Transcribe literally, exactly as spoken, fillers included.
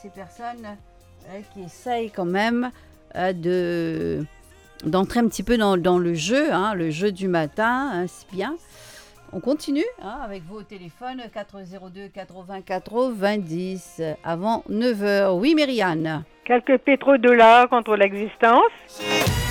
ces personnes euh, qui essayent quand même euh, de, d'entrer un petit peu dans, dans le jeu, hein, le jeu du matin, hein, c'est bien. On continue hein, avec vos téléphones quatre zéro deux quatre-vingts quatre-vingt-dix avant neuf heures. Oui, Myriane. Quelques pétrodollars contre l'existence.